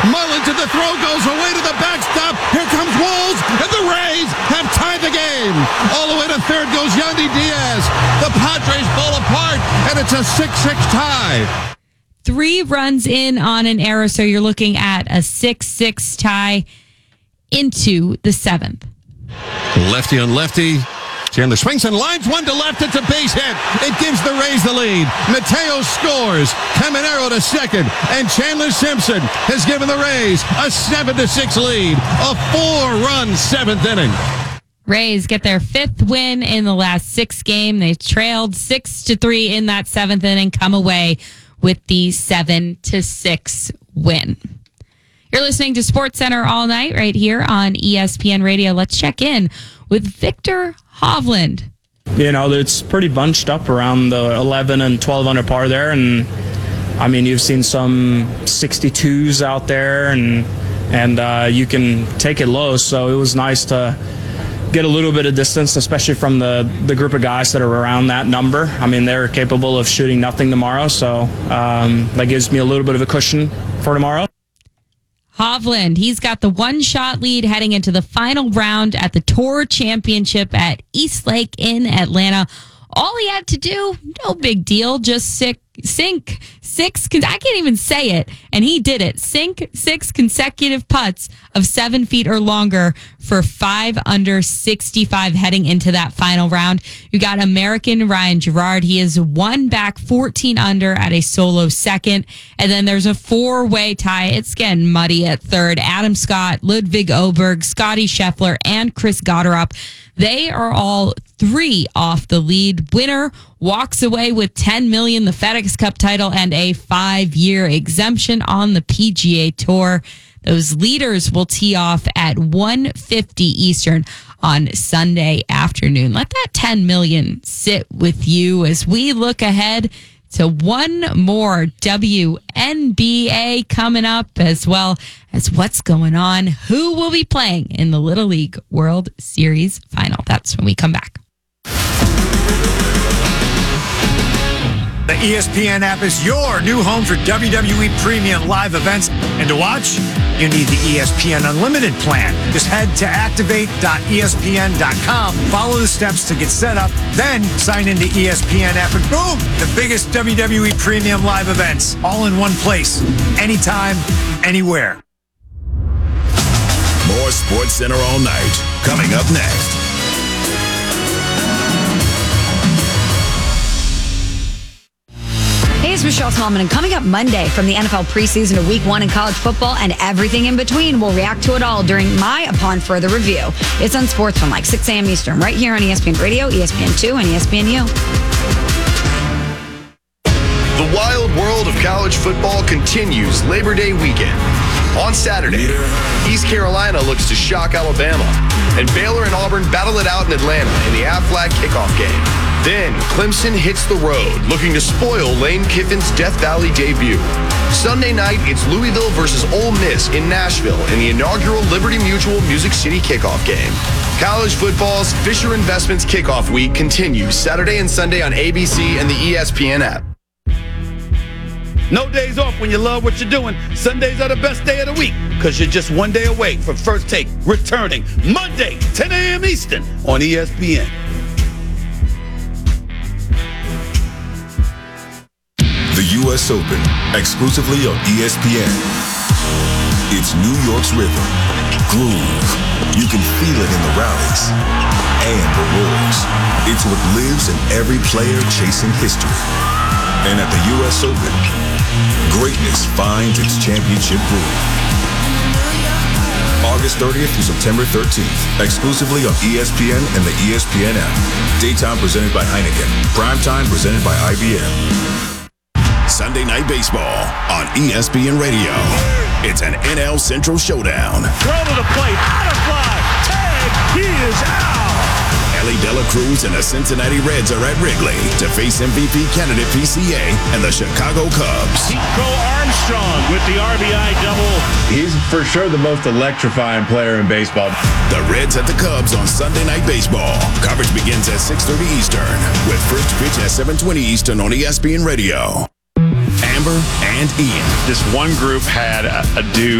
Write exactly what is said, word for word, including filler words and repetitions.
Mullen to the throw, goes away to the backstop. Here comes Wolves, and the Rays have tied the game. All the way to third goes Yandy Diaz. The Padres fall apart, and it's a six six tie. Three runs in on an error, so you're looking at a six six tie into the seventh. Lefty on lefty. Chandler swings and lines one to left. It's a base hit. It gives the Rays the lead. Mateo scores. Caminero to second. And Chandler Simpson has given the Rays a seven to six lead. A four-run seventh inning. Rays get their fifth win in the last six games. They trailed six to three in that seventh inning, come away with the seven to six win. You're listening to Sports Center all night right here on E S P N Radio. Let's check in with Victor Hovland. You know, it's pretty bunched up around the eleven and twelve under par there, and I mean, you've seen some sixty-twos out there, and and uh, you can take it low. So it was nice to get a little bit of distance, especially from the, the group of guys that are around that number. I mean, they're capable of shooting nothing tomorrow, so um, that gives me a little bit of a cushion for tomorrow. Hovland, he's got the one-shot lead heading into the final round at the Tour Championship at East Lake in Atlanta. All he had to do, no big deal, just sink, sink six, I can't even say it, and he did it. Sink six consecutive putts of seven feet or longer for five under sixty-five heading into that final round. You got American Ryan Gerard. He is one back, fourteen under at a solo second. And then there's a four-way tie. It's getting muddy at third. Adam Scott, Ludwig Oberg, Scotty Scheffler, and Chris Gotterup. They are all three off the lead. Winner walks away with ten million dollars, the FedEx Cup title, and a five-year exemption on the P G A Tour. Those leaders will tee off at one fifty Eastern on Sunday afternoon. Let that ten million dollars sit with you as we look ahead to one more W N B A coming up, as well as what's going on, who will be playing in the Little League World Series final. That's when we come back. The E S P N app is your new home for W W E premium live events. And to watch, you need the E S P N Unlimited plan. Just head to activate dot E S P N dot com, follow the steps to get set up, then sign into E S P N app, and boom, the biggest W W E premium live events, all in one place, anytime, anywhere. More Sports Center all night, coming up next. Hey, it's Michelle Smallman, and coming up Monday from the N F L preseason to week one in college football and everything in between, we'll react to it all during my Upon Further Review. It's on Sports from like six a.m. Eastern, right here on E S P N Radio, E S P N two, and E S P N U. The wild world of college football continues Labor Day weekend. On Saturday, East Carolina looks to shock Alabama, and Baylor and Auburn battle it out in Atlanta in the Aflac kickoff game. Then, Clemson hits the road, looking to spoil Lane Kiffin's Death Valley debut. Sunday night, it's Louisville versus Ole Miss in Nashville in the inaugural Liberty Mutual Music City kickoff game. College football's Fisher Investments kickoff week continues Saturday and Sunday on A B C and the E S P N app. No days off when you love what you're doing. Sundays are the best day of the week because you're just one day away from First Take returning Monday, ten a.m. Eastern on E S P N. The U S Open, exclusively on E S P N. It's New York's rhythm, groove. You can feel it in the rallies and the roars. It's what lives in every player chasing history. And at the U S Open, greatness finds its championship groove. August thirtieth through September thirteenth, exclusively on E S P N and the E S P N app. Daytime presented by Heineken. Primetime presented by I B M. Sunday Night Baseball on E S P N Radio. It's an N L Central showdown. Throw to the plate, out of fly, tag, he is out. Ellie De La Cruz and the Cincinnati Reds are at Wrigley to face M V P candidate P C A and the Chicago Cubs. Nico Armstrong with the R B I double. He's for sure the most electrifying player in baseball. The Reds at the Cubs on Sunday Night Baseball. Coverage begins at six thirty Eastern with first pitch at seven twenty Eastern on E S P N Radio. Amber and Ian. This one group had a, a dude